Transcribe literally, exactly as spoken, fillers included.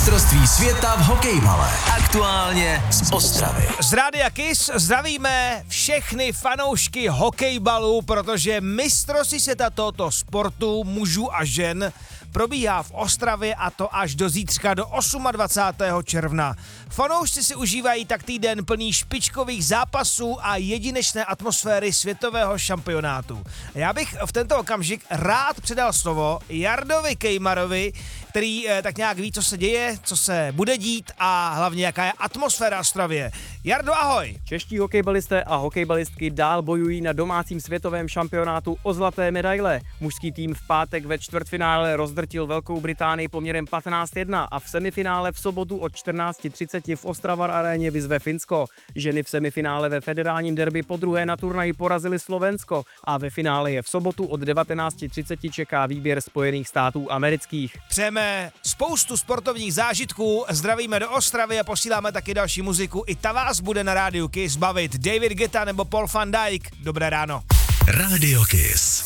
Mistrovství světa v hokejbale. Aktuálně z Ostravy. Z Rádia Kiss zdravíme všechny fanoušky hokejbalu, protože mistrovství světa tohoto sportu mužů a žen probíhá v Ostravě, a to až do zítřka, do dvacátého osmého června. Fanoušci si užívají tak týden plný špičkových zápasů a jedinečné atmosféry světového šampionátu. Já bych v tento okamžik rád předal slovo Jardovi Kejmarovi, který eh, tak nějak ví, co se děje, co se bude dít a hlavně jaká je atmosféra v Ostravě. Jardo, ahoj! Čeští hokejbalisté a hokejbalistky dál bojují na domácím světovém šampionátu o zlaté medaile. Mužský tým v pátek ve čtvrtfinále rozdrtil Velkou Británii poměrem patnáct jedna a v semifinále v sobotu od čtrnáct třicet v Ostravar aréně vyzve Finsko. Ženy v semifinále ve federálním derby podruhé na turnaji porazily Slovensko a ve finále je v sobotu od devatenáct třicet čeká výběr Spojených států amerických. Přejeme spoustu sportovních zážitků, zdravíme do Ostravy a posíláme taky další muziku. I ta vás bude na rádiu Kiss bavit. David Guetta nebo Paul van Dijk. Dobré ráno. Radio Kiss.